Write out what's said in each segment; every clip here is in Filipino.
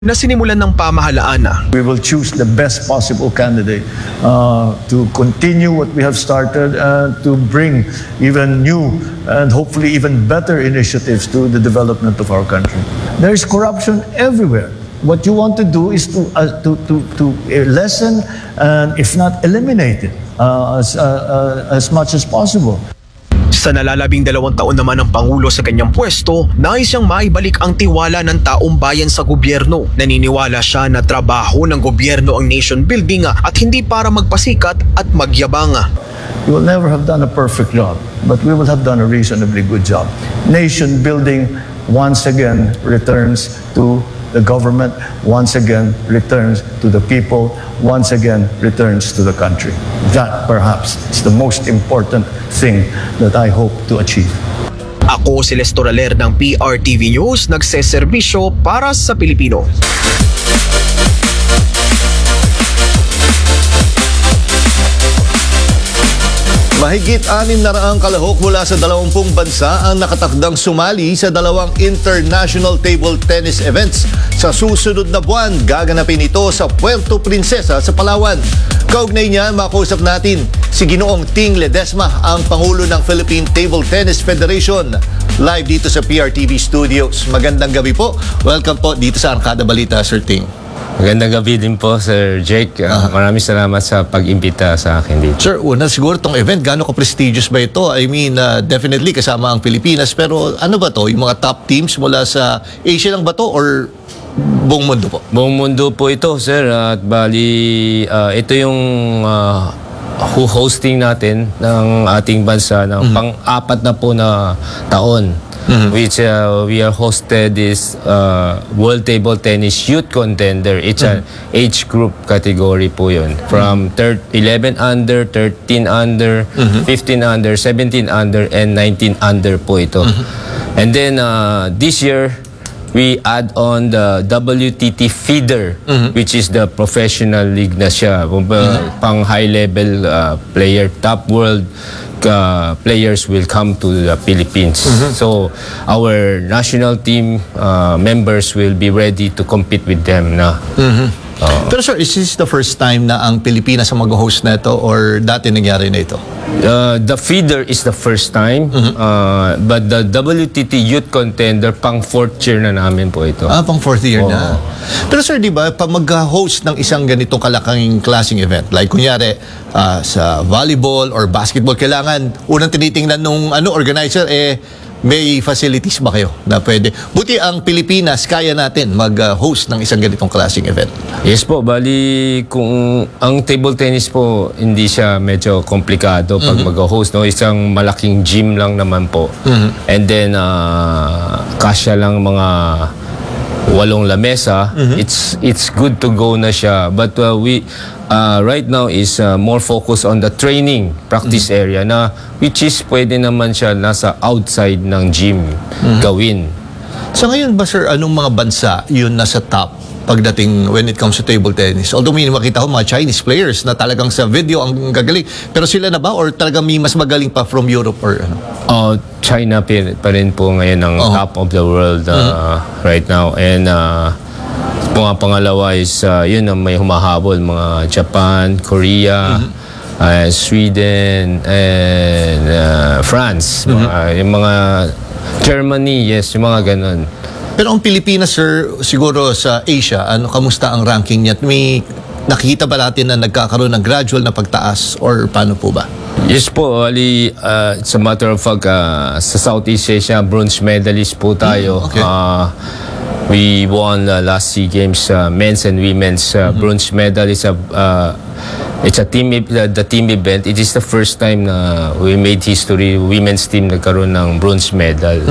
na sinimulan ng pamahalaan na. We will choose the best possible candidate to continue what we have started and to bring even new and hopefully even better initiatives to the development of our country. There is corruption everywhere. What you want to do is to lessen and if not eliminate it as much as possible. Sa nalalabing 2 taon naman ng Pangulo sa kanyang pwesto, nais siyang maibalik ang tiwala ng taong bayan sa gobyerno. Naniniwala siya na trabaho ng gobyerno ang nation building at hindi para magpasikat at magyabang. We will never have done a perfect job, but we will have done a reasonably good job. Nation building once again returns to the government, once again returns to the people, once again returns to the country. That perhaps is the most important thing that I hope to achieve. Ako si Lester Aler ng PRTV News, nagseserbisyo para sa Pilipino. Mahigit 600 kalahok mula sa 20 bansa ang nakatakdang sumali sa 2 international table tennis events. Sa susunod na buwan, gaganapin ito sa Puerto Princesa sa Palawan. Kaugnay niya, makausap natin si Ginoong Ting Ledesma, ang Pangulo ng Philippine Table Tennis Federation. Live dito sa PRTV Studios. Magandang gabi po. Welcome po dito sa Arkada Balita, Sir Ting. Magandang gabi din po, Sir Jake. Maraming salamat sa pag-imbita sa akin dito. Sir, una siguro itong event, gaano ka-prestigious ba ito? I mean, definitely kasama ang Pilipinas, pero ano ba to? Yung mga top teams mula sa Asia lang ba to or buong mundo po? Buong mundo po ito, Sir. At bali, ito yung hosting natin ng ating bansa ng pang-4 na po na taon. Which we are hosted this World Table Tennis Youth Contender. It's an age group category po yun. From 11 under, 13 under, 15 under, 17 under, and 19 under po ito. And then this year, we add on the WTT feeder, which is the professional league na siya. Pang high level player, top world players will come to the Philippines. So our national team members will be ready to compete with them na. Pero sir, is this the first time na ang Pilipinas ang mag-host na ito or dati nangyari na ito? The feeder is the first time, but the WTT Youth Contender, pang 4th year na namin po ito. Pang 4th year na. Pero sir, di ba, pag mag-host ng isang ganitong kalaking klaseng event, like kunyari sa volleyball or basketball, kailangan unang tinitingnan nung organizer, may facilities ba kayo na pwede? Buti ang Pilipinas, kaya natin mag-host ng isang ganitong klaseng event. Yes po, bali kung ang table tennis po hindi siya medyo komplikado pag mag-host, no? Isang malaking gym lang naman po. And then kasya lang mga 8 lamesa. It's good to go na siya. But we right now is more focused on the training practice area na which is pwede naman siya nasa outside ng gym gawin. So ngayon ba sir, anong mga bansa yun nasa top pagdating when it comes to table tennis? Although may makita ko mga Chinese players na talagang sa video ang gagaling. Pero sila na ba or talagang may mas magaling pa from Europe or ano? China pa rin po ngayon ang top of the world right now. And mga pangalawa is yun ang may humahabol, mga Japan, Korea, Sweden, and France. Yung mga Germany, yes, yung mga ganun. Pero ang Pilipinas, sir, siguro sa Asia, kamusta ang ranking niya? May nakikita ba natin na nagkakaroon ng gradual na pagtaas or paano po ba? Yes po, it's a matter of fact, sa Southeast Asia, bronze medalist po tayo. Okay. We won last SEA Games men's and women's bronze medal. It's a team event. It is the first time na we made history. Women's team nagkaroon ng bronze medal.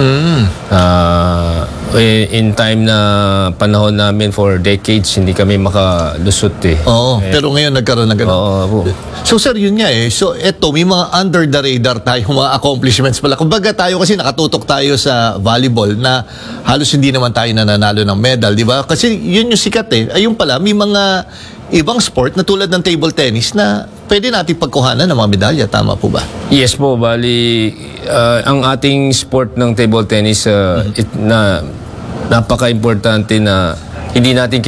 In time na panahon namin for decades, hindi kami makalusot pero ngayon nagkaroon ng gano'n. So sir, yun nga So eto, may mga under the radar tayo, mga accomplishments pala. Kumbaga tayo kasi nakatutok tayo sa volleyball na halos hindi naman tayo nananalo ng medal, di ba? Kasi yun yung sikat Ayun pala, may mga ibang sport na tulad ng table tennis na pwede natin pagkuhanan ng mga medalya. Tama po ba? Yes po. Bali, ang ating sport ng table tennis, napaka-importante na hindi natin